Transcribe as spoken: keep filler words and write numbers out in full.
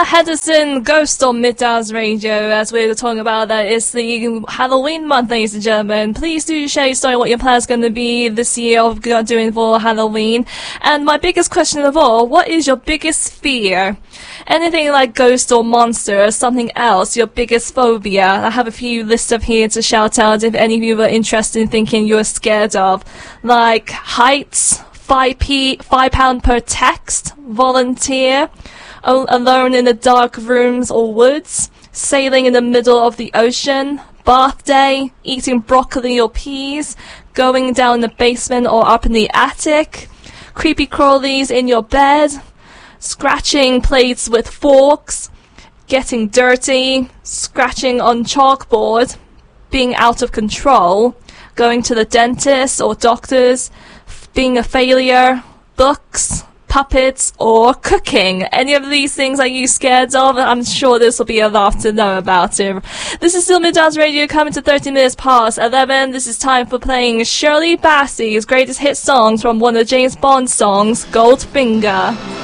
Sarah Henderson, Ghost on Midtown's Radio, as we were talking about that it's the Halloween month, ladies and gentlemen. Please do share your story, what your plan's going to be this year of doing for Halloween. And my biggest question of all, what is your biggest fear? Anything like ghost or monster or something else, your biggest phobia. I have a few lists up here to shout out if any of you are interested in thinking you're scared of. Like heights, five p, five pound per text, volunteer, o- alone in the dark rooms or woods, sailing in the middle of the ocean, bath day, eating broccoli or peas, going down the basement or up in the attic, creepy crawlies in your bed, scratching plates with forks, getting dirty, scratching on chalkboard, being out of control, going to the dentist or doctors, being a failure, books, puppets, or cooking. Any of these things are you scared of? I'm sure this will be a laugh to know about it. This is still Midtown's Radio, coming to thirty minutes past eleven. This is time for playing Shirley Bassey's greatest hit songs from one of James Bond's songs, Goldfinger.